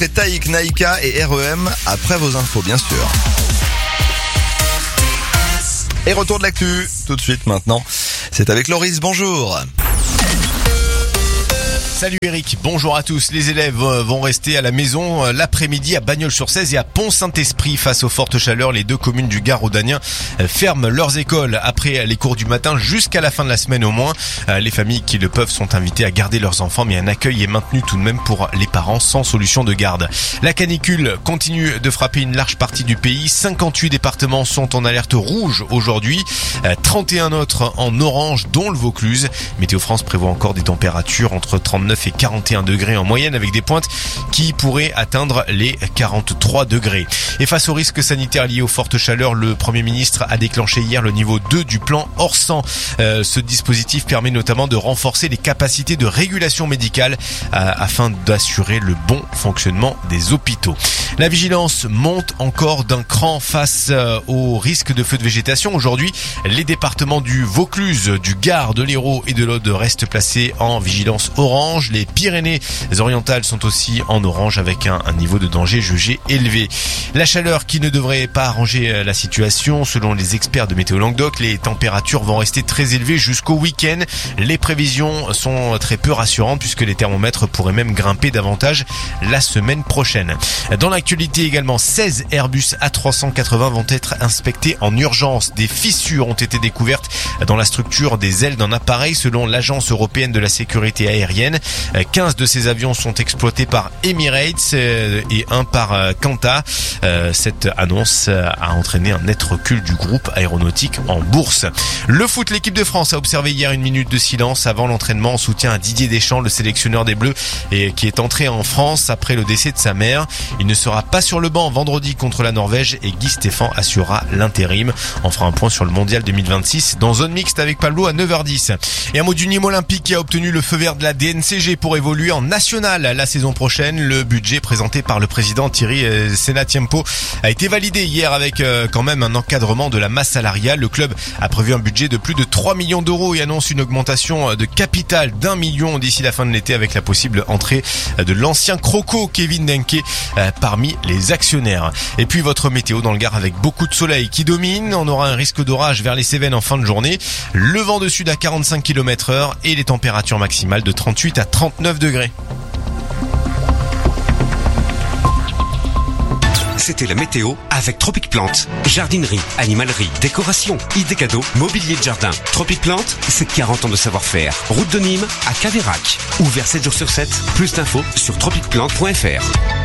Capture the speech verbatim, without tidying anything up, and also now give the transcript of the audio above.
après Taïk, Naïka et R E M, après vos infos bien sûr. Et retour de l'actu, tout de suite maintenant, c'est avec Loris, bonjour. Salut Eric, bonjour à tous. Les élèves vont rester à la maison l'après-midi à Bagnols-sur-Cèze et à Pont-Saint-Esprit. Face aux fortes chaleurs, les deux communes du Gard rhodanien ferment leurs écoles après les cours du matin jusqu'à la fin de la semaine au moins. Les familles qui le peuvent sont invitées à garder leurs enfants, mais un accueil est maintenu tout de même pour les parents sans solution de garde. La canicule continue de frapper une large partie du pays. cinquante-huit départements sont en alerte rouge aujourd'hui, trente et un autres en orange, dont le Vaucluse. Météo France prévoit encore des températures entre trente-neuf et quarante et un degrés en moyenne, avec des pointes qui pourraient atteindre les quarante-trois degrés. Et face aux risques sanitaires liés aux fortes chaleurs, le Premier ministre a déclenché hier le niveau deux du plan Orsan. Euh, ce dispositif permet notamment de renforcer les capacités de régulation médicale euh, afin d'assurer le bon fonctionnement des hôpitaux. La vigilance monte encore d'un cran face euh, aux risques de feux de végétation. Aujourd'hui, les départements du Vaucluse, du Gard, de l'Hérault et de l'Aude restent placés en vigilance orange. Les Pyrénées-Orientales sont aussi en orange avec un, un niveau de danger jugé élevé. La chaleur qui ne devrait pas arranger la situation. Selon les experts de Météo Languedoc, les températures vont rester très élevées jusqu'au week-end. Les prévisions sont très peu rassurantes puisque les thermomètres pourraient même grimper davantage la semaine prochaine. Dans l'actualité également, seize Airbus A trois cent quatre-vingts vont être inspectés en urgence. Des fissures ont été découvertes dans la structure des ailes d'un appareil selon l'Agence européenne de la sécurité aérienne. quinze de ces avions sont exploités par Emirates et un par Qantas. Cette annonce a entraîné un net recul du groupe aéronautique en bourse. Le foot, l'équipe de France a observé hier une minute de silence avant l'entraînement en soutien à Didier Deschamps, le sélectionneur des Bleus, et qui est entré en France après le décès de sa mère. Il ne sera pas sur le banc vendredi contre la Norvège et Guy Stéphane assurera l'intérim. On fera un point sur le mondial deux mille vingt-six dans zone mixte avec Pablo à neuf heures dix. Et un mot du Nîmes Olympique qui a obtenu le feu vert de la D N C G pour évoluer en national la saison prochaine. Le budget présenté par le président Thierry Senatiempo a été validé hier avec quand même un encadrement de la masse salariale. Le club a prévu un budget de plus de trois millions d'euros et annonce une augmentation de capital d'un million d'ici la fin de l'été avec la possible entrée de l'ancien croco Kevin Denke parmi les actionnaires. Et puis votre météo dans le Gard avec beaucoup de soleil qui domine. On aura un risque d'orage vers les Cévennes en fin de journée. Le vent de sud à quarante-cinq kilomètres heure et les températures maximales de trente-huit à trente-neuf degrés. C'était la météo avec Tropic Plante. Jardinerie, animalerie, décoration, idées cadeaux, mobilier de jardin. Tropic Plante, c'est quarante ans de savoir-faire. Route de Nîmes à Caveyrac. Ouvert sept jours sur sept. Plus d'infos sur tropic plante point f r.